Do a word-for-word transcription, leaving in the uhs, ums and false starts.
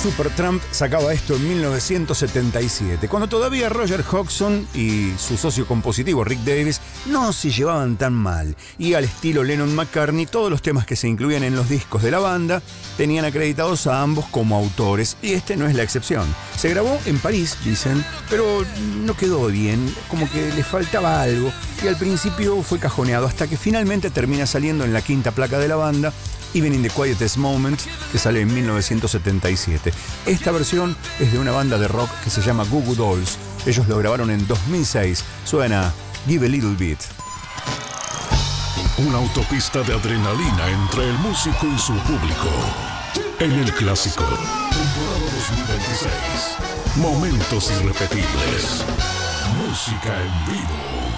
Supertramp sacaba esto en mil novecientos setenta y siete, cuando todavía Roger Hodgson y su socio compositivo Rick Davies no se llevaban tan mal, y al estilo Lennon-McCartney todos los temas que se incluían en los discos de la banda tenían acreditados a ambos como autores, y este no es la excepción. Se grabó en París, dicen, pero no quedó bien, como que le faltaba algo, y al principio fue cajoneado hasta que finalmente termina saliendo en la quinta placa de la banda, Even in the Quietest Moment, que sale en mil novecientos setenta y siete. Esta versión es de una banda de rock que se llama Goo Goo Dolls. Ellos lo grabaron en dos mil seis. Suena Give a Little Bit. Una autopista de adrenalina entre el músico y su público. En el clásico, temporada dos mil veintiséis. Momentos irrepetibles. Música en vivo.